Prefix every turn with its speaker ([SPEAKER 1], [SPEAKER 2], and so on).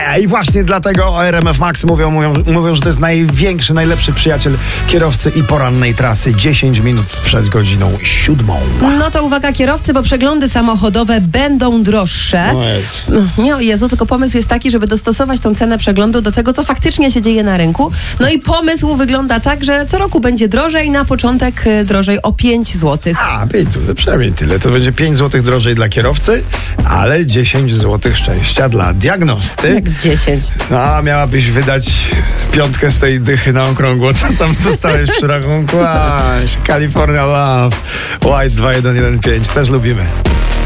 [SPEAKER 1] I właśnie dlatego o RMF Max mówią, że to jest największy, najlepszy przyjaciel kierowcy i porannej trasy. 10 minut przed godziną 7.
[SPEAKER 2] No to uwaga kierowcy, bo przeglądy samochodowe będą droższe. Nie o Jezu, tylko pomysł jest taki, żeby dostosować tą cenę przeglądu do tego, co faktycznie się dzieje na rynku. No i pomysł wygląda tak, że co roku będzie drożej, na początek drożej o 5 zł.
[SPEAKER 1] 5 zł, przynajmniej tyle. To będzie 5 zł drożej dla kierowcy, ale 10 zł szczęścia dla diagnosty.
[SPEAKER 2] Jak 10.
[SPEAKER 1] A miałabyś wydać 5 z tej dychy na okrągło. Co tam dostałeś przy rachunku? California Love, White 2115, też lubimy.